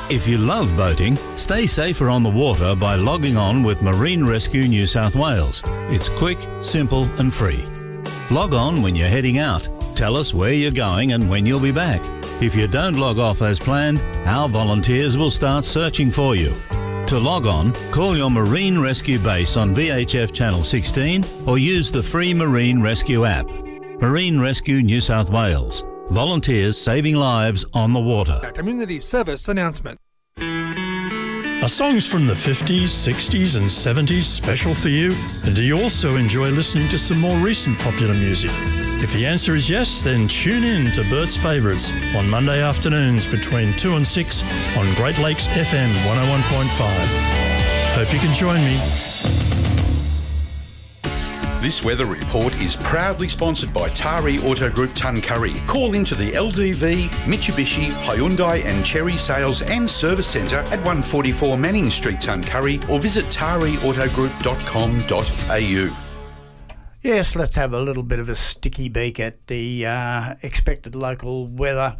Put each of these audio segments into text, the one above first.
If you love boating, stay safer on the water by logging on with Marine Rescue New South Wales. It's quick, simple and free. Log on when you're heading out. Tell us where you're going and when you'll be back. If you don't log off as planned, our volunteers will start searching for you. To log on, call your Marine Rescue base on VHF Channel 16 or use the free Marine Rescue app. Marine Rescue New South Wales. Volunteers saving lives on the water. A community service announcement. Are songs from the 50s, 60s and 70s special for you? And do you also enjoy listening to some more recent popular music? If the answer is yes, then tune in to Bert's Favourites on Monday afternoons between 2 and 6 on Great Lakes FM 101.5. Hope you can join me. This weather report is proudly sponsored by Tari Auto Group Tuncurry. Call into the LDV, Mitsubishi, Hyundai and Chery Sales and Service Centre at 144 Manning Street, Tuncurry, or visit tariautogroup.com.au. Yes, let's have a little bit of a sticky beak at the expected local weather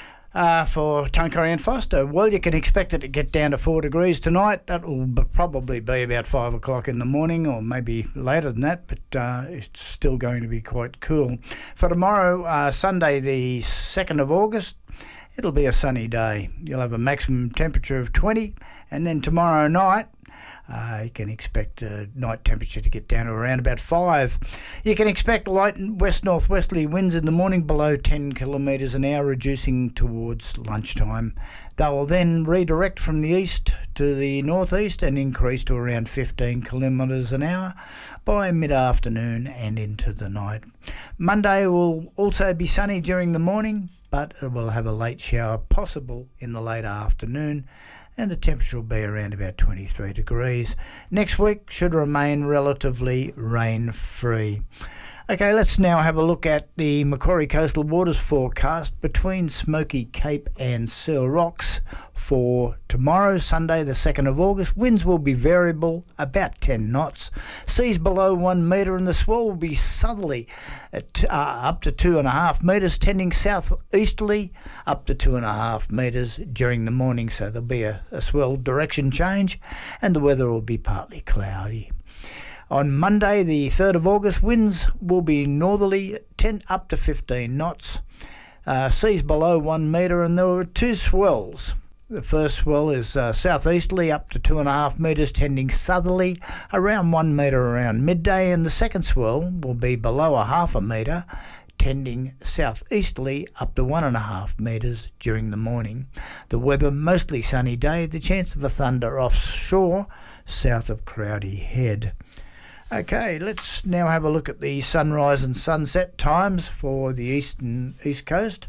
for Tuncurry and Foster. Well, you can expect it to get down to 4 degrees tonight. That will probably be about 5 o'clock in the morning or maybe later than that, but it's still going to be quite cool. For tomorrow, Sunday the 2nd of August, it'll be a sunny day. You'll have a maximum temperature of 20, and then tomorrow night, you can expect night temperature to get down to around about 5. You can expect light west-northwesterly winds in the morning below 10 kilometres an hour, reducing towards lunchtime. They will then redirect from the east to the northeast and increase to around 15 kilometres an hour by mid-afternoon and into the night. Monday will also be sunny during the morning, but it will have a late shower possible in the late afternoon, and the temperature will be around about 23 degrees. Next week should remain relatively rain-free. Okay, let's now have a look at the Macquarie Coastal Waters forecast between Smoky Cape and Seal Rocks for tomorrow, Sunday the 2nd of August. Winds will be variable, about 10 knots. Seas below 1 metre and the swell will be southerly at up to 2.5 metres, tending southeasterly up to 2.5 metres during the morning. So there'll be a swell direction change and the weather will be partly cloudy. On Monday, the 3rd of August, winds will be northerly, 10 up to 15 knots. Seas below 1 metre, and there are 2 swells. The first swell is southeasterly up to 2.5 metres, tending southerly around 1 metre around midday, and the second swell will be below 0.5 metre, tending southeasterly up to 1.5 metres during the morning. The weather mostly sunny day, the chance of a thunder offshore south of Crowdy Head. Okay, let's now have a look at the sunrise and sunset times for the east coast.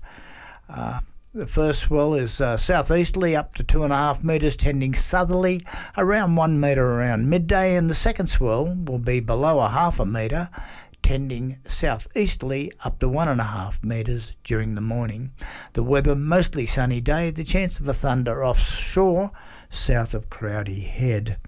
The first swell is southeasterly up to 2.5 metres, tending southerly around 1 metre around midday, and the second swell will be below 0.5 metre, tending southeasterly up to 1.5 metres during the morning. The weather mostly sunny day, the chance of a thunder offshore south of Crowdy Head.